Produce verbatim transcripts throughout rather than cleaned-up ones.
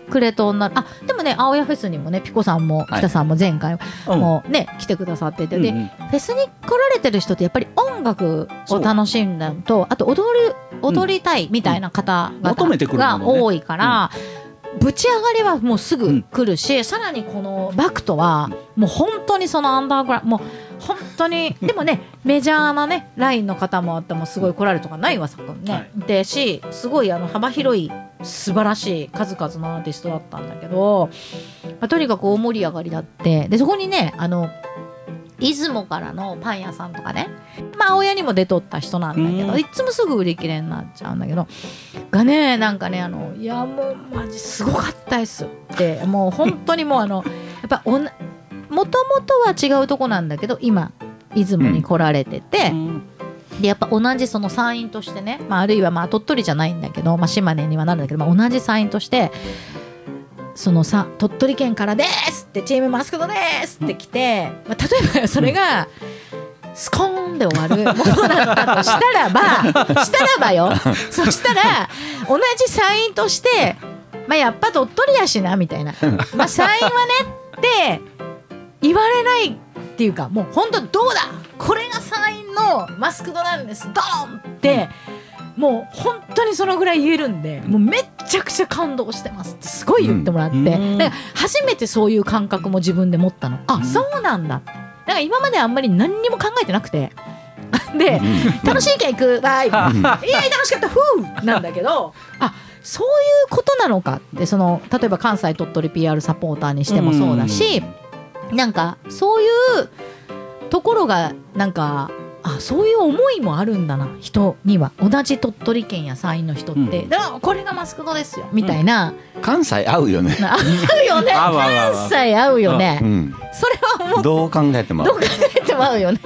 くれと女あでもね青谷フェスにもねピコさんも北さんも前回もね、うん、来てくださってて、で、うんうん、フェスに来られてる人ってやっぱり音楽を楽しんだのとあと踊る踊りたいみたいな方々が多いから、うん、ぶち上がりはもうすぐ来るし、うん、さらにこのバクトはもう本当にそのアンダーグラウンドもう本当にでもねメジャーなねラインの方もあってもすごい来られるとかないわさくんね、はい、でしすごいあの幅広い素晴らしい数々のアーティストだったんだけど、まあ、とにかく大盛り上がりだって、でそこにねあの出雲からのパン屋さんとかね、まあ親にも出とった人なんだけどいつもすぐ売り切れになっちゃうんだけどがねなんかねあのいやもうマジすごかったですってもう本当にもうあのやっぱおなもともとは違うとこなんだけど今出雲に来られてて、うん、でやっぱ同じその山陰としてね、まあ、あるいはまあ鳥取じゃないんだけど、まあ、島根にはなるんだけど、まあ、同じ山陰としてそのさ鳥取県からですってチームマスクドですって来て、まあ、例えばそれがスコーンで終わるものだったとしたらばしたらばよそしたら同じ山陰として、まあ、やっぱ鳥取やしなみたいな、まあ、山陰はねって言われないっていうかもう本当どうだこれが山陰のマスクドなんですドーンって、うん、もう本当にそのぐらい言えるんでもうめっちゃくちゃ感動してますってすごい言ってもらって、うん、だから初めてそういう感覚も自分で持ったの、あ、そうなんだ、だから今まであんまり何にも考えてなくてで、うん、楽しいけ行くわーい、うん、いや楽しかったふうなんだけどあそういうことなのかってその例えば関西鳥取 ピーアール サポーターにしてもそうだし、うん、なんかそういうところがなんかあそういう思いもあるんだな人には同じ鳥取県や山陰の人って、うん、だからこれがマスクドですよみたいな、 うん、関西合うよね合うよね関西合うよね、うん、それはもうどう考えても合うどう考えても合うよね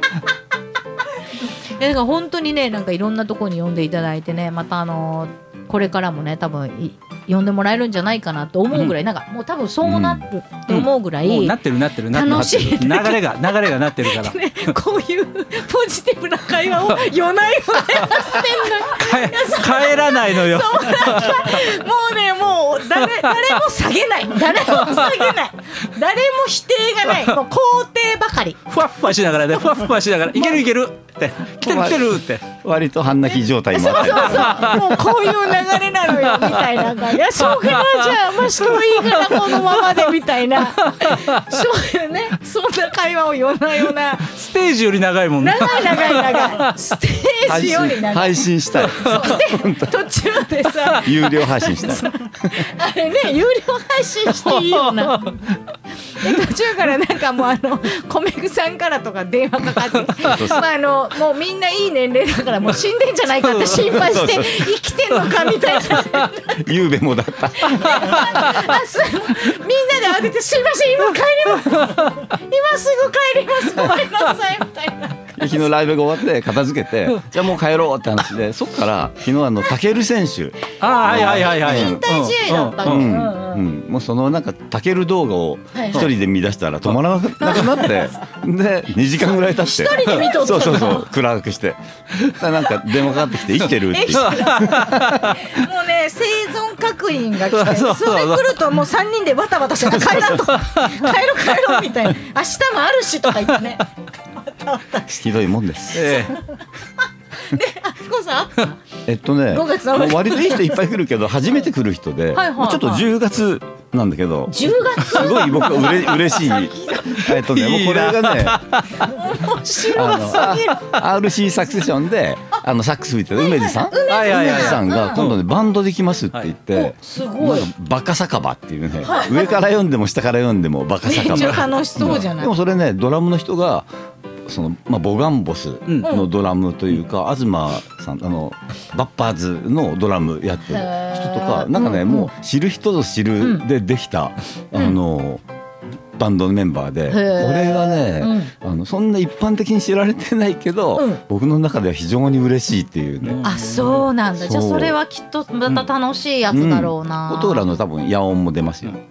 だから本当にねなんかいろんなところに呼んでいただいてねまたあのこれからもね多分呼んでもらえるんじゃないかなと思うぐらい、うん、なんかもう多分そうなるって思うぐらい、うん、 もうなってるなってる楽しい流れが流れがなってるから、 ね、こういうポジティブな会話を夜な夜なやってんの帰らないのよそうなんかもうねもう誰、誰も下げない誰も下げない誰も否定がないもう肯定ばかりふわっふわしながらねふわっふわしながらいけるいけるって来てる来てるって割と半泣き状態もあってそうそうそうもうこういう流れなのよみたいな感じいやそうかなじゃあマスクいいからこのままでみたいなそういうねそんな会話を夜な夜なステージより長いもんね長い長い長いステージより長い配信したいで途中でさ有料配信したいあれね有料配信していいよなで途中からなんかもうあの米具さんからとか電話かかってまああのもうみんないい年齢だからもう死んでんじゃないかって心配して生きてんのかみたいなゆうべもだったあすみんなで慌ててすいません今帰ります今すぐ帰りますごめんなさいみたいな昨日ライブが終わって片付けてじゃあもう帰ろうって話でそっから昨日あのタケル選手あはいはいはいはい引退試合だったっけ、うんうんうん、もうそのなんかタケル動画を一人で見出したら止まらなくなってでにじかんぐらい経って一人で見とったそうそうそう暗くしてなんか電話かかってきて生きてるってもうね生存確認が来てそれ来るともうさんにんでバタバタして帰らんと帰ろう帰ろうみたいな明日もあるしとか言ってねひどいもんです、ええで、あきこさんえっとねごがつの割といい人いっぱい来るけど初めて来る人で、はいはいはい、ちょっとじゅうがつなんだけどじゅうがつすごい僕はうれ嬉しいえっとねもうこれがね面白すぎるアールシー サクセションであのサックス吹いてる梅津さん梅津さんが今度ねバンドできますって言って、はい、 すごいバカ酒場っていうね、はい、上から読んでも下から読んでもバカ酒場めっちゃ楽しそうじゃない、 でもそれねドラムの人がそのまあ、ボガンボスのドラムというか、うん、東さんあのバッパーズのドラムやってる人とかなんかね、うん、もう知る人ぞ知るでできた、うん、あのバンドのメンバーでこれがね、うん、あのそんな一般的に知られてないけど、うん、僕の中では非常に嬉しいっていうね、 あそうなんだじゃあそれはきっとまた楽しいやつだろうな、 琴浦の多分野音も出ますよ、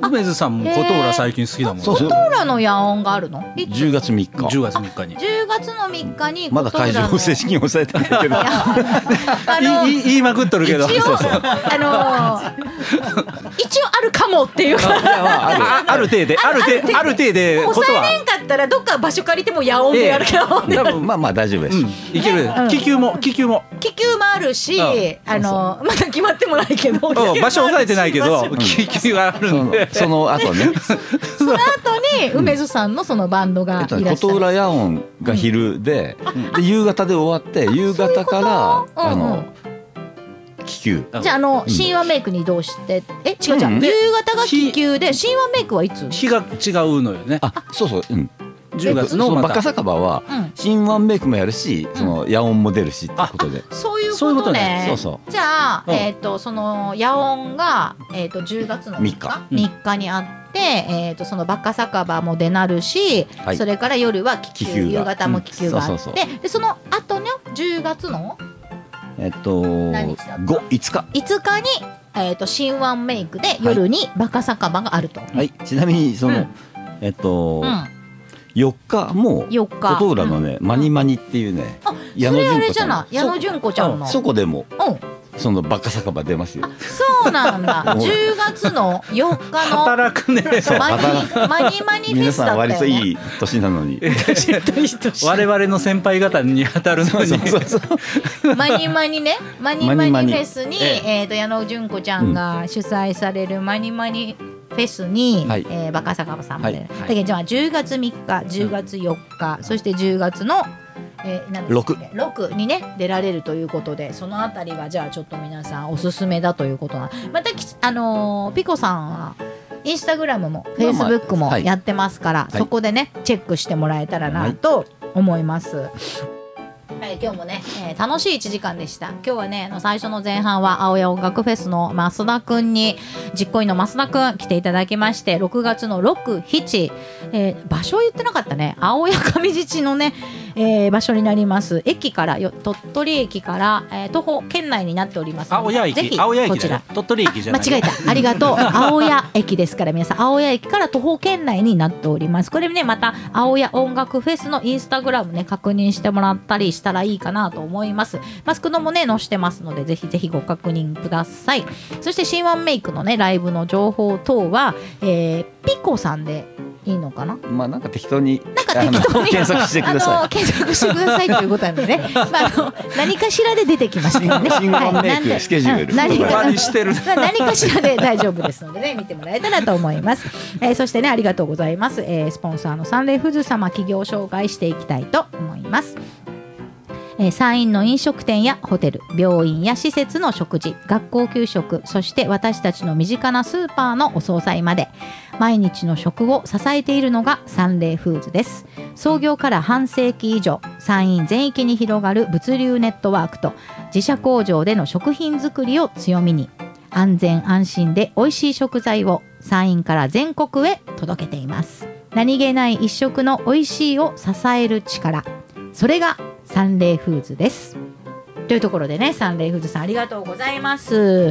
梅津さんも琴浦最近好きだもんね。 そうそう琴浦の野音があるの？ じゅうがつみっか。 じゅうがつみっかに。 じゅうがつのみっかにまだ会場を正式に押さえてないけど。 あの言い言いまくっとるけど。 一応あの一応あるかもっていうか。 あある程度ある程度ある程度こと抑は。 えれんかったらどっか場所借りても野音でやるけど。 多分まあまあ大丈夫です。 うん、いける。気球も気球も。 気球もあるし、あのまだ決まってもないけど。 場所押さえてないけど気球があるんで。 その後ね。 その後に梅津さんのそのバンドがいらっしゃる。 琴浦野音が昼で、で夕方で終わって夕方からあの気球。 じゃああの神話メイクに移動してえ違う違う夕方が気球で神話メイクはいつ？ 日が違うのよね。 あそうそううん。 じゅうがつのまたバカ酒場は新ワンメイクもやるし、その野音も出るしってことで。 そういうことね。 そうそう。 じゃあえっとその野音がえっとじゅうがつのみっかみっかにあってえっとそのバカ酒場も出なるし、それから夜は気球、夕方も気球があって、でその後のじゅうがつのえっとごいつかいつかにえっと新ワンメイクで夜にバカ酒場があると。 はい。ちなみにそのえっと。よっかも琴浦のねマニマニっていうね、 矢野純子ちゃん、矢野純子ちゃんのそこでもそのバカ酒場出ますよ。 そうなんだ。じゅうがつのよっかの働くね。 マニマニマニフェスだったよね。 皆さん割といい年なのに。 我々の先輩方に当たるのに。 マニマニね、マニマニフェスにえっと矢野純子ちゃんが主催されるマニマニフェスに、はいえー、バカ酒場さんまで、はいはい、だけどじゃあじゅうがつみっかじゅうがつよっか、うん、そしてじゅうがつの、えー、 ろくにね出られるということで、そのあたりはじゃあちょっと皆さんおすすめだということな。またあのー、ピコさんはインスタグラムもフェイスブックもやってますから、まあまあはい、そこでねチェックしてもらえたらなと思います、はいはい、今日もね、えー、楽しいいちじかんでした。今日はねあの最初の前半は青谷音楽フェスの増田くんに実行委員の増田くん来ていただきまして、ろくがつのろく、しち、えー、場所言ってなかったね。青谷上地のね、えー、場所になります駅からよ鳥取駅から、えー、徒歩圏内になっておりますので、 青谷駅、 ぜひ青谷こちら鳥取駅じゃない。 間違えた、ありがとう。青谷駅ですから皆さん青谷駅から徒歩圏内になっております。これねまた青谷音楽フェスのインスタグラムね確認してもらったりしたらいいかなと思います。マスクのもね載してますのでぜひぜひご確認ください。そして新ワンメイクのねライブの情報等は、えー、ピコさんでいいのかな。 まあなんか適当になんか適当に検索してください。 あの検索してくださいということなんでね。まああの何かしらで出てきますからね。 新ワンメイクスケジュール。 何か何してる。 何かしらで大丈夫ですのでね見てもらえたらと思います。えー、そしてねありがとうございます。えー、スポンサーのサンレイフーズ様企業紹介していきたいと思います。えー、山陰の飲食店やホテル、病院や施設の食事、学校給食、そして私たちの身近なスーパーのお惣菜まで毎日の食を支えているのがサンレイフーズです。創業から半世紀以上、山陰全域に広がる物流ネットワークと自社工場での食品作りを強みに、安全安心で美味しい食材を山陰から全国へ届けています。何気ない一食の美味しいを支える力、それがサンレイフーズです。というところでねサンレイフーズさんありがとうございます。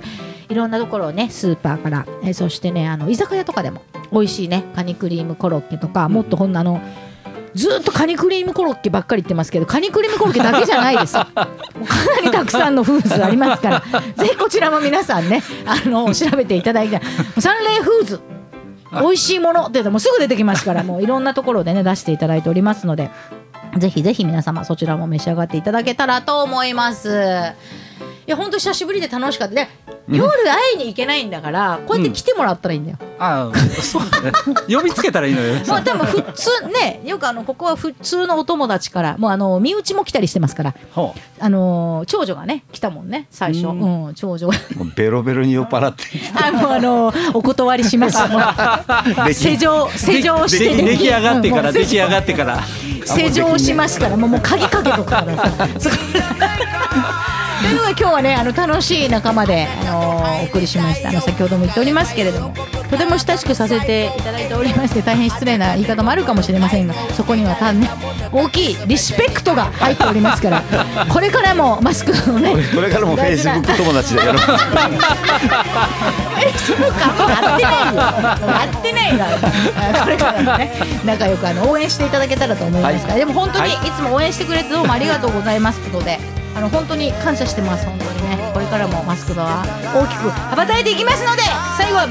いろんなところをねスーパーから、えそしてねあの居酒屋とかでも美味しいねカニクリームコロッケとか、もっとほんのあのずっとカニクリームコロッケばっかり言ってますけど、カニクリームコロッケだけじゃないですもうかなりたくさんのフーズありますからぜひこちらも皆さんねあの調べていただいて、サンレイフーズ美味しいものって言うともうすぐ出てきますから、もういろんなところでね出していただいておりますので、ぜひぜひ皆様そちらも召し上がっていただけたらと思います。いや本当久しぶりで楽しかったね。夜会いに行けないんだからこうやって来てもらったらいいんだよ、うん、 ああそうだね呼びつけたらいいのよ。 まあ多分普通ねよくあのここは普通のお友達からもうあの身内も来たりしてますから、あの長女がね来たもんね最初、うん、うん、長女がもうベロベロに酔っ払ってあもうあのお断りします施錠施錠して出来上がってから出来上がってから施錠しますからもうもう鍵かけとくからさというわ今日はねあの楽しい仲間で、あのー、お送りしました。あの先ほども言っておりますけれども、とても親しくさせていただいておりまして、大変失礼な言い方もあるかもしれませんが、そこには単ね大きいリスペクトが入っておりますから、これからもマスクのねこれからもフェイスブック友達でやろう。 フェイスブックやってないよ、やってないからこれからもね仲良くあの応援していただけたらと思いますから、はい、でも本当にいつも応援してくれてどうもありがとうございますということで、あの本当に感謝してます。本当にね、これからもマスクバは大きく羽ばたいていきますので、最後は